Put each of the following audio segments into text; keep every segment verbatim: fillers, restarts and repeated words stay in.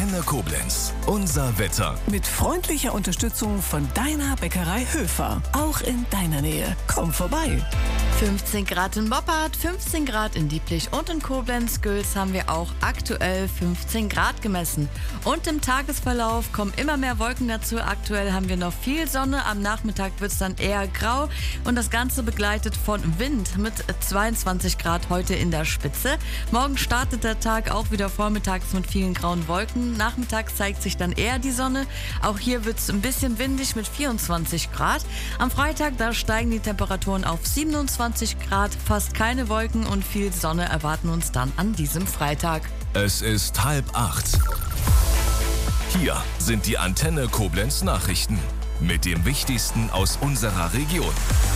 Antenne Koblenz. Unser Wetter. Mit freundlicher Unterstützung von deiner Bäckerei Höfer. Auch in deiner Nähe. Komm vorbei. fünfzehn Grad in Boppard, fünfzehn Grad in Dieplich und in Koblenz-Güls haben wir auch aktuell fünfzehn Grad gemessen. Und im Tagesverlauf kommen immer mehr Wolken dazu. Aktuell haben wir noch viel Sonne, am Nachmittag wird es dann eher grau und das Ganze begleitet von Wind mit zweiundzwanzig Grad heute in der Spitze. Morgen startet der Tag auch wieder vormittags mit vielen grauen Wolken. Nachmittags zeigt sich dann eher die Sonne. Auch hier wird es ein bisschen windig mit vierundzwanzig Grad. Am Freitag, da steigen die Temperaturen auf siebenundzwanzig Grad, fast keine Wolken und viel Sonne erwarten uns dann an diesem Freitag. Es ist halb acht. Hier sind die Antenne Koblenz Nachrichten mit dem Wichtigsten aus unserer Region.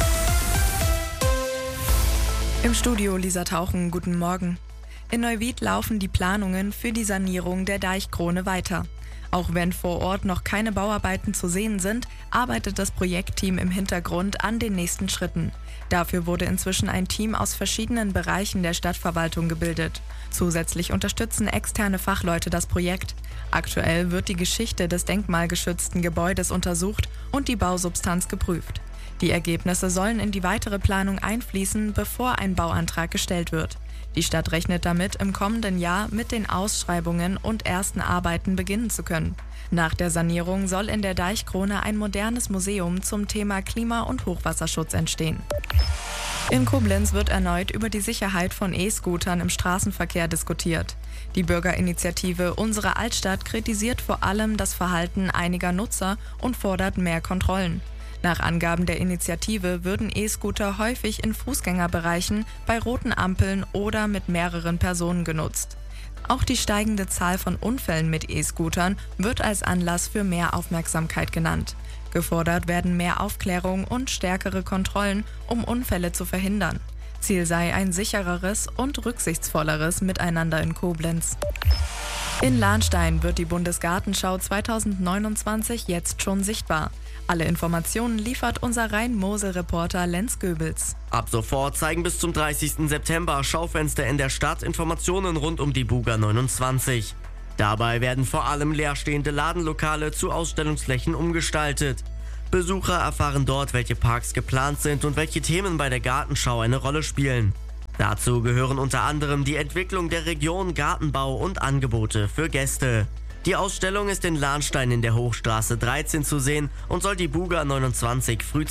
Im Studio Lisa Tauchen, guten Morgen. In Neuwied laufen die Planungen für die Sanierung der Deichkrone weiter. Auch wenn vor Ort noch keine Bauarbeiten zu sehen sind, arbeitet das Projektteam im Hintergrund an den nächsten Schritten. Dafür wurde inzwischen ein Team aus verschiedenen Bereichen der Stadtverwaltung gebildet. Zusätzlich unterstützen externe Fachleute das Projekt. Aktuell wird die Geschichte des denkmalgeschützten Gebäudes untersucht und die Bausubstanz geprüft. Die Ergebnisse sollen in die weitere Planung einfließen, bevor ein Bauantrag gestellt wird. Die Stadt rechnet damit, im kommenden Jahr mit den Ausschreibungen und ersten Arbeiten beginnen zu können. Nach der Sanierung soll in der Deichkrone ein modernes Museum zum Thema Klima- und Hochwasserschutz entstehen. In Koblenz wird erneut über die Sicherheit von E-Scootern im Straßenverkehr diskutiert. Die Bürgerinitiative Unsere Altstadt kritisiert vor allem das Verhalten einiger Nutzer und fordert mehr Kontrollen. Nach Angaben der Initiative würden E-Scooter häufig in Fußgängerbereichen, bei roten Ampeln oder mit mehreren Personen genutzt. Auch die steigende Zahl von Unfällen mit E-Scootern wird als Anlass für mehr Aufmerksamkeit genannt. Gefordert werden mehr Aufklärung und stärkere Kontrollen, um Unfälle zu verhindern. Ziel sei ein sichereres und rücksichtsvolleres Miteinander in Koblenz. In Lahnstein wird die Bundesgartenschau zweitausendneunundzwanzig jetzt schon sichtbar. Alle Informationen liefert unser Rhein-Mosel-Reporter Lenz Goebels. Ab sofort zeigen bis zum dreißigsten September Schaufenster in der Stadt Informationen rund um die Buga neunundzwanzig. Dabei werden vor allem leerstehende Ladenlokale zu Ausstellungsflächen umgestaltet. Besucher erfahren dort, welche Parks geplant sind und welche Themen bei der Gartenschau eine Rolle spielen. Dazu gehören unter anderem die Entwicklung der Region, Gartenbau und Angebote für Gäste. Die Ausstellung ist in Lahnstein in der Hochstraße dreizehn zu sehen und soll die Buga neunundzwanzig früh